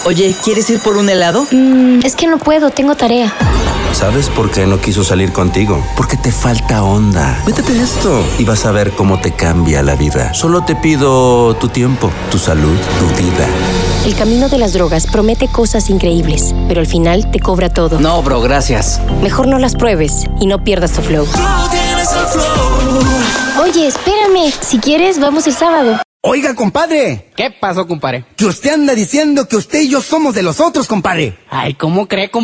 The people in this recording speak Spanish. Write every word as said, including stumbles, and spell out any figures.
Oye, ¿quieres ir por un helado? Mm, es que no puedo, tengo tarea. ¿Sabes por qué no quiso salir contigo? Porque te falta onda. Métete esto y vas a ver cómo te cambia la vida. Solo te pido tu tiempo, tu salud, tu vida. El camino de las drogas promete cosas increíbles, pero al final te cobra todo. No, bro, gracias. Mejor no las pruebes y no pierdas tu flow. Oye, espérame. Si quieres, vamos el sábado. Oiga, compadre. ¿Qué pasó, compadre? Que usted anda diciendo que usted y yo somos de los otros, compadre. Ay, ¿cómo cree, compadre?